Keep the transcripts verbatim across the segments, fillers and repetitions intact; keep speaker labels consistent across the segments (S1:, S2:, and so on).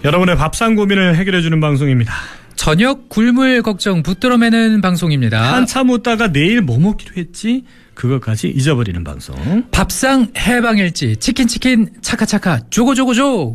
S1: 여러분의 밥상 고민을 해결해주는 방송입니다.
S2: 저녁 굴물 걱정 붙들어매는 방송입니다.
S1: 한참 웃다가 내일 뭐 먹기로 했지? 그것까지 잊어버리는 방송.
S2: 밥상 해방일지 치킨치킨 차카차카 조고조고조.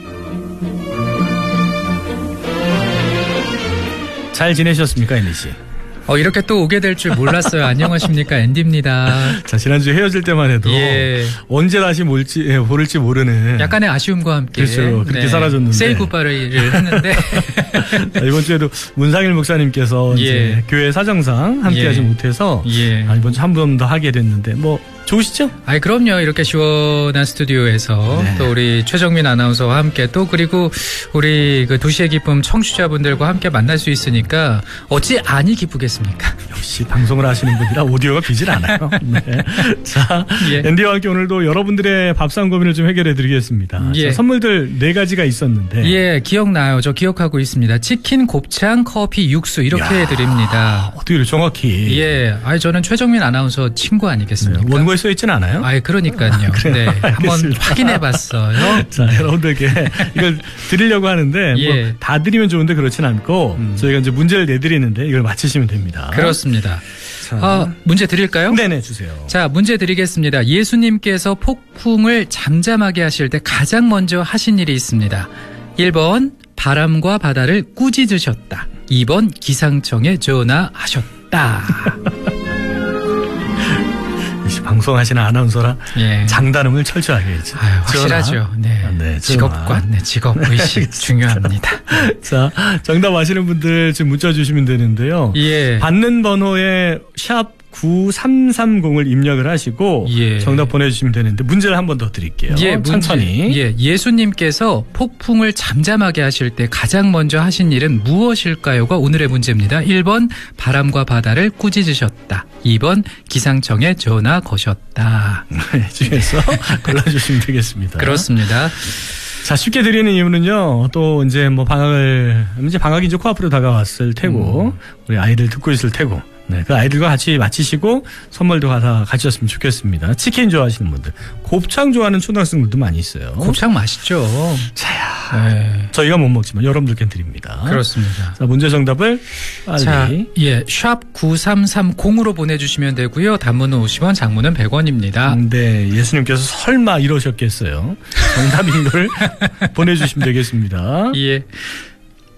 S1: 잘 지내셨습니까, 앤디 씨?
S2: 어, 이렇게 또 오게 될 줄 몰랐어요. 안녕하십니까, 앤디입니다.
S1: 자, 지난주에 헤어질 때만 해도
S2: 예.
S1: 언제 다시 몰지, 예, 모를지 모르는
S2: 약간의 아쉬움과 함께
S1: 그렇죠. 그렇게
S2: 네.
S1: 사라졌는데
S2: 세이 굿바이를 했는데
S1: 자, 이번 주에도 문상일 목사님께서
S2: 예.
S1: 이제 교회 사정상 함께하지
S2: 예.
S1: 못해서
S2: 예.
S1: 아, 이번 주 한 번 더 하게 됐는데 뭐 좋으시죠?
S2: 아이 그럼요. 이렇게 시원한 스튜디오에서
S1: 네.
S2: 또 우리 최정민 아나운서와 함께 또 그리고 우리 그 도시의 기쁨 청취자분들과 함께 만날 수 있으니까 어찌 안이 기쁘겠습니까?
S1: 역시 방송을 하시는 분이라 오디오가 비질 않아요. 네. 자,
S2: 예.
S1: 앤디와 함께 오늘도 여러분들의 밥상 고민을 좀 해결해 드리겠습니다.
S2: 예.
S1: 자, 선물들 네 가지가 있었는데
S2: 예, 기억나요. 저 기억하고 있습니다. 치킨, 곱창, 커피, 육수 이렇게
S1: 야,
S2: 드립니다.
S1: 어떻게 이렇게 정확히
S2: 예, 아니 저는 최정민 아나운서 친구 아니겠습니까?
S1: 네, 원고에 써 있지는 않아요?
S2: 아이 그러니까요.
S1: 아,
S2: 네, 한번
S1: 알겠습니다.
S2: 확인해봤어요.
S1: 자, 여러분들께 이걸 드리려고 하는데
S2: 예.
S1: 뭐 다 드리면 좋은데 그렇진 않고
S2: 음.
S1: 저희가 이제 문제를 내드리는데 이걸 맞히시면 됩니다.
S2: 그렇습니다.
S1: 자,
S2: 아, 문제 드릴까요?
S1: 네네 주세요.
S2: 자, 문제 드리겠습니다. 예수님께서 폭풍을 잠잠하게 하실 때 가장 먼저 하신 일이 있습니다. 일 번 바람과 바다를 꾸짖으셨다. 이 번 기상청에 전화하셨다.
S1: 방송하시는 아나운서라
S2: 예.
S1: 장단음을 철저하게 해야지.
S2: 아유, 확실하죠. 네.
S1: 아, 네,
S2: 직업관, 네, 직업 의식 중요합니다.
S1: 자, 정답 아시는 분들 지금 문자 주시면 되는데요.
S2: 예.
S1: 받는 번호에 샵 구삼삼공을 입력을 하시고
S2: 예.
S1: 정답 보내주시면 되는데 문제를 한 번 더 드릴게요.
S2: 예, 문제.
S1: 천천히.
S2: 예, 예수님께서 폭풍을 잠잠하게 하실 때 가장 먼저 하신 일은 무엇일까요가 오늘의 문제입니다. 일 번 바람과 바다를 꾸짖으셨다. 이 번 기상청에 전화 거셨다.
S1: 네, 중에서 골라주시면 되겠습니다.
S2: 그렇습니다.
S1: 자, 쉽게 드리는 이유는요, 또 이제 뭐 방학을, 이제 방학이 이제 코앞으로 다가왔을 테고, 음. 우리 아이들 듣고 있을 테고, 네, 그 아이들과 같이 마치시고 선물도 가서 가지셨으면 좋겠습니다. 치킨 좋아하시는 분들, 곱창 좋아하는 초등학생들도 많이 있어요.
S2: 곱창 맛있죠.
S1: 자야,
S2: 네.
S1: 저희가 못 먹지만 여러분들께 드립니다.
S2: 그렇습니다.
S1: 자, 문제 정답을 빨리.
S2: 자, 예, 샵 구삼삼공으로 보내주시면 되고요. 단문은 오십 원, 장문은 백 원입니다.
S1: 네, 예수님께서 설마 이러셨겠어요. 정답인 걸 보내주시면 되겠습니다.
S2: 예.